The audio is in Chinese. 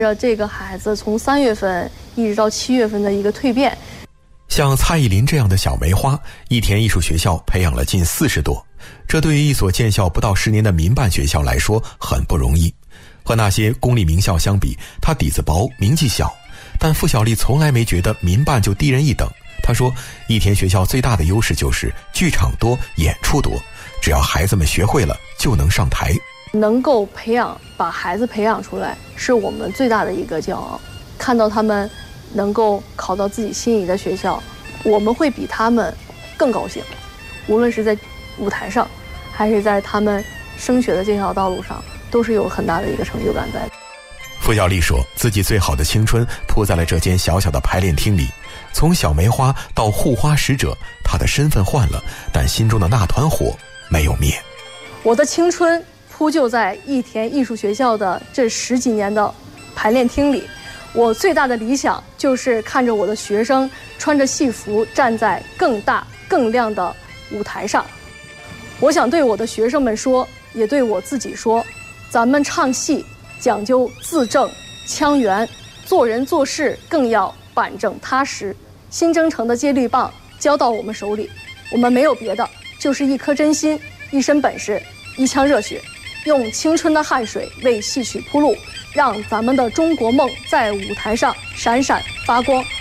这个孩子从3月份一直到7月份的一个蜕变。 像蔡依林这样的小梅花，益田艺术学校培养了近40多，这对于一所建校不到10年的民办学校来说很不容易。和那些公立名校相比，他底子薄，名气小，但付小丽从来没觉得民办就低人一等。她说，益田学校最大的优势就是剧场多，演出多，只要孩子们学会了就能上台。 能够把孩子培养出来，是我们最大的一个骄傲。看到他们能够考到自己心仪的学校，我们会比他们更高兴。无论是在舞台上，还是在他们升学的这条道路上，都是有很大的一个成就感在的。 付小丽说，自己最好的青春扑在了这间小小的排练厅里。从小梅花到护花使者，她的身份换了，但心中的那团火没有灭。 我的青春扑就在益田艺术学校的这10几年的排练厅里。我最大的理想就是看着我的学生穿着戏服站在更大更亮的舞台上。我想对我的学生们说，也对我自己说，咱们唱戏讲究字正腔圆，做人做事更要板正踏实。新征程的接力棒交到我们手里，我们没有别的，就是一颗真心，一身本事，一腔热血，用青春的汗水为戏曲铺路，让咱们的中国梦在舞台上闪闪发光。